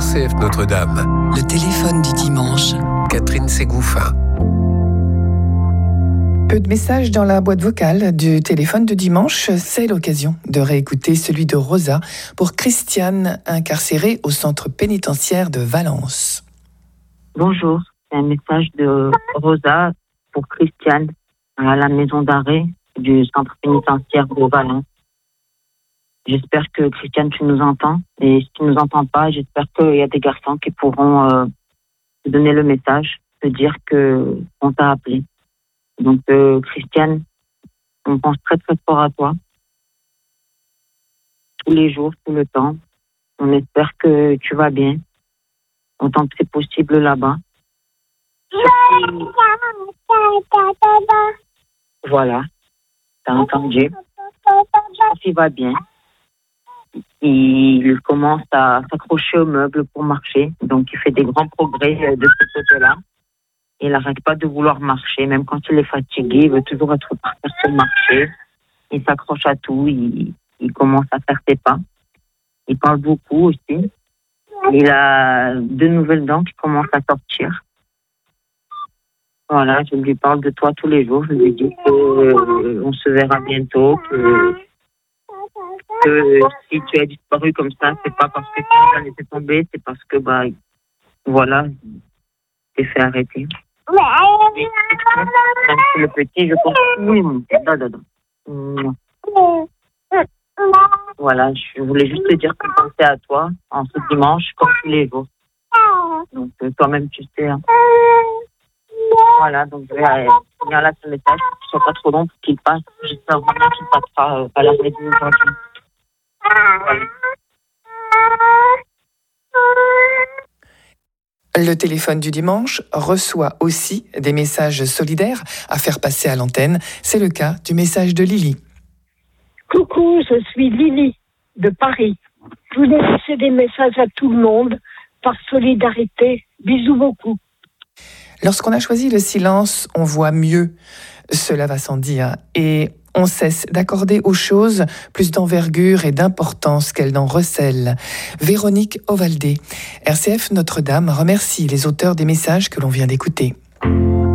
RCF Notre-Dame. Le téléphone du dimanche. Catherine Ségouffin. Peu de messages dans la boîte vocale du téléphone de dimanche. C'est l'occasion de réécouter celui de Rosa pour Christiane, incarcérée au centre pénitentiaire de Valence. Bonjour, c'est un message de Rosa pour Christiane à la maison d'arrêt du centre pénitentiaire de Valence. J'espère que Christiane, tu nous entends. Et si tu ne nous entends pas, j'espère qu'il y a des garçons qui pourront te donner le message, te dire qu'on t'a appelé. Donc, Christiane, on pense très très fort à toi. Tous les jours, tout le temps. On espère que tu vas bien. Autant que c'est possible là-bas. Voilà, t'as entendu. Il va bien. Il commence à s'accrocher aux meubles pour marcher. Donc, il fait des grands progrès de ce côté-là. Il n'arrête pas de vouloir marcher. Même quand il est fatigué, il veut toujours être par terre pour marcher. Il s'accroche à tout. Il commence à faire ses pas. Il parle beaucoup aussi. Il a 2 nouvelles dents qui commencent à sortir. Voilà, je lui parle de toi tous les jours. Je lui dis qu'on se verra bientôt, que si tu as disparu comme ça, c'est pas parce que tu as laissé tomber, c'est parce que, voilà, t'es fait arrêter. Même si le petit, je pense, oui, Voilà, je voulais juste te dire qu'on pensait à toi en ce dimanche, comme tous les jours. Donc, toi-même, tu sais. Hein. Voilà, donc je vais finir là ce message, pour que ce soit pas trop long pour qu'il passe. J'espère vraiment qu'il passera à la maison aujourd'hui. Voilà. Le téléphone du dimanche reçoit aussi des messages solidaires à faire passer à l'antenne. C'est le cas du message de Lily. Coucou, je suis Lily de Paris. Je voulais laisser des messages à tout le monde par solidarité. Bisous beaucoup. Lorsqu'on a choisi le silence, on voit mieux. Cela va sans dire. Et on cesse d'accorder aux choses plus d'envergure et d'importance qu'elles n'en recèlent. Véronique Ovaldé, RCF Notre-Dame, remercie les auteurs des messages que l'on vient d'écouter.